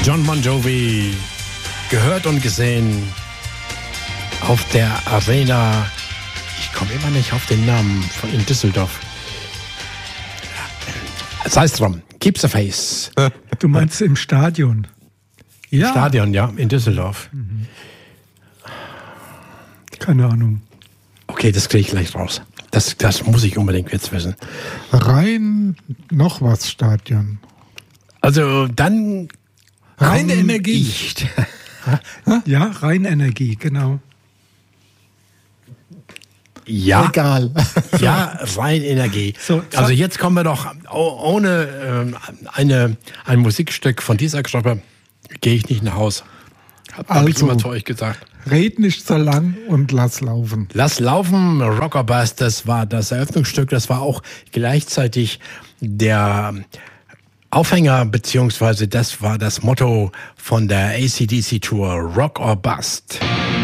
John Bon Jovi, gehört und gesehen auf der Arena. Ich komme immer nicht auf den Namen von in Düsseldorf. Sei es drum. Keep the Face. Du meinst im Stadion? Im Stadion, ja, in Düsseldorf. Keine Ahnung. Okay, das kriege ich gleich raus. Das muss ich unbedingt jetzt wissen. Rhein noch was Stadion. Also dann Rhein Energie. Ja, Rheinenergie, genau. Ja, Egal. ja, Rheinenergie. So, also jetzt kommen wir doch ohne ein Musikstück von dieser Gruppe gehe ich nicht nach Hause. Hab ich immer zu euch gesagt. Red nicht so lang und lass laufen. Lass laufen, Rock or Bust, das war das Eröffnungsstück, das war auch gleichzeitig der Aufhänger, beziehungsweise das war das Motto von der AC/DC Tour, Rock or Bust.